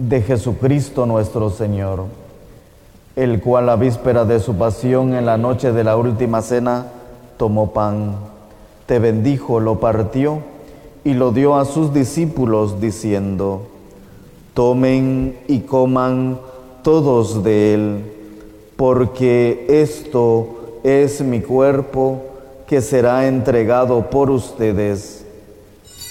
de Jesucristo nuestro Señor, el cual a víspera de su pasión en la noche de la última cena tomó pan, te bendijo, lo partió y lo dio a sus discípulos diciendo: tomen y coman todos de él, porque esto es mi cuerpo que será entregado por ustedes.